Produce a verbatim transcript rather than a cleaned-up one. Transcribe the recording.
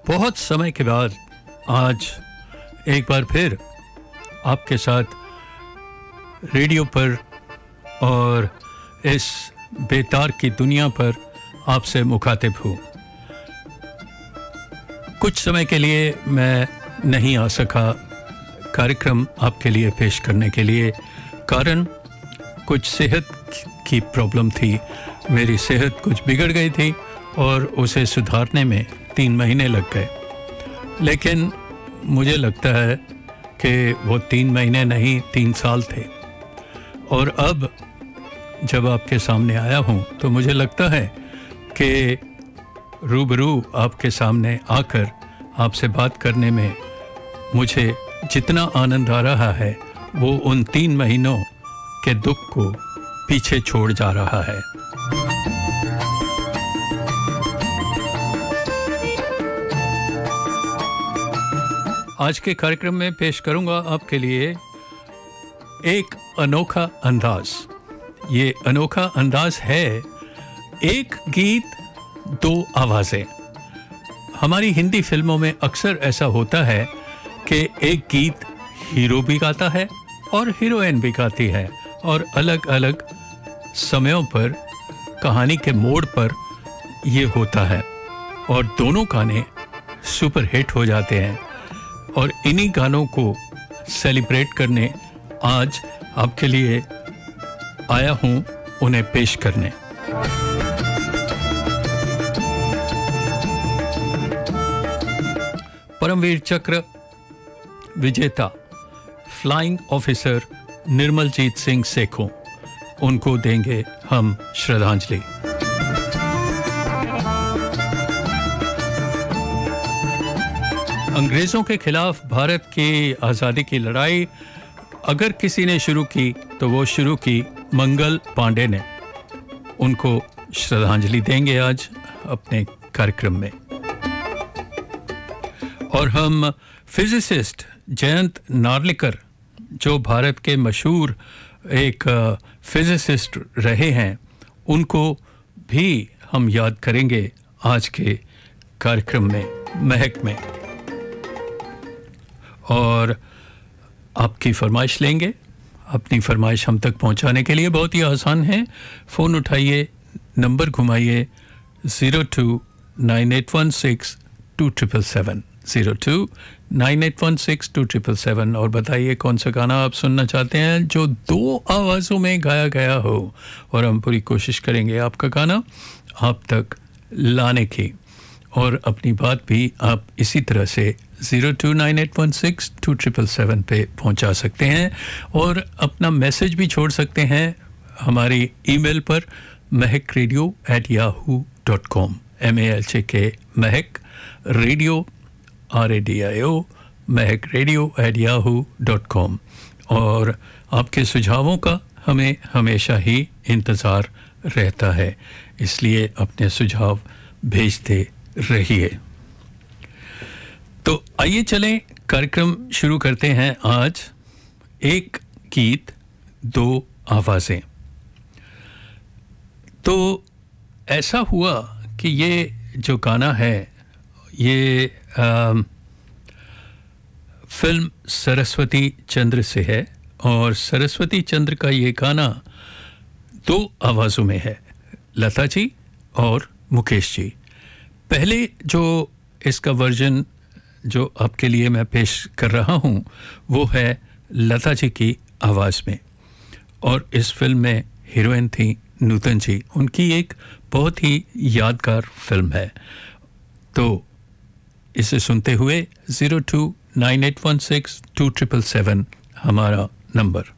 बहुत समय के बाद आज एक बार फिर आपके साथ रेडियो पर और इस बेतार की दुनिया पर आपसे मुखातिब हूँ। कुछ समय के लिए मैं नहीं आ सका कार्यक्रम आपके लिए पेश करने के लिए, कारण कुछ सेहत की प्रॉब्लम थी। मेरी सेहत कुछ बिगड़ गई थी और उसे सुधारने में तीन महीने लग गए। लेकिन मुझे लगता है कि वो तीन महीने नहीं तीन साल थे। और अब जब आपके सामने आया हूँ तो मुझे लगता है कि रूबरू आपके सामने आकर आपसे बात करने में मुझे जितना आनंद आ रहा है वो उन तीन महीनों के दुख को पीछे छोड़ जा रहा है। आज के कार्यक्रम में पेश करूंगा आपके लिए एक अनोखा अंदाज। ये अनोखा अंदाज है एक गीत दो आवाज़ें। हमारी हिंदी फिल्मों में अक्सर ऐसा होता है कि एक गीत हीरो भी गाता है और हीरोइन भी गाती है, और अलग अलग समयों पर कहानी के मोड़ पर ये होता है और दोनों गाने सुपर हिट हो जाते हैं। और इन्हीं गानों को सेलिब्रेट करने आज आपके लिए आया हूँ, उन्हें पेश करने। परमवीर चक्र विजेता फ्लाइंग ऑफिसर निर्मलजीत सिंह सेखों, उनको देंगे हम श्रद्धांजलि। अंग्रेज़ों के खिलाफ भारत की आज़ादी की लड़ाई अगर किसी ने शुरू की तो वो शुरू की मंगल पांडे ने। उनको श्रद्धांजलि देंगे आज अपने कार्यक्रम में। और हम फिजिसिस्ट जयंत नार्लिकर, जो भारत के मशहूर एक फिजिसिस्ट रहे हैं, उनको भी हम याद करेंगे आज के कार्यक्रम में, महक में। और आपकी फरमाइश लेंगे। अपनी फरमाइश हम तक पहुंचाने के लिए बहुत ही आसान है। फ़ोन उठाइए, number घुमाइए zero two nine eight one six to triple seven zero two nine eight one six to triple seven और बताइए कौन सा गाना आप सुनना चाहते हैं जो दो आवाज़ों में गाया गया हो, और हम पूरी कोशिश करेंगे आपका गाना आप तक लाने की। और अपनी बात भी आप इसी तरह से zero two nine eight one six to triple seven पे पहुंचा सकते हैं, और अपना मैसेज भी छोड़ सकते हैं हमारी ईमेल पर महक radio at Yahoo dot com. M A H A के महक radio R A D I O Mahak radio at Yahoo dot com. और आपके सुझावों का हमें हमेशा ही इंतज़ार रहता है, इसलिए अपने सुझाव भेजते रहिए। तो आइए चलें, कार्यक्रम शुरू करते हैं आज एक गीत दो आवाज़ें। तो ऐसा हुआ कि ये जो गाना है ये आ, फिल्म सरस्वती चंद्र से है, और सरस्वती चंद्र का ये गाना दो आवाज़ों में है, लता जी और मुकेश जी। पहले जो इसका वर्जन जो आपके लिए मैं पेश कर रहा हूँ वो है लता जी की आवाज़ में, और इस फिल्म में हीरोइन थी नूतन जी। उनकी एक बहुत ही यादगार फिल्म है। तो इसे सुनते हुए zero two nine eight one six to triple seven हमारा नंबर।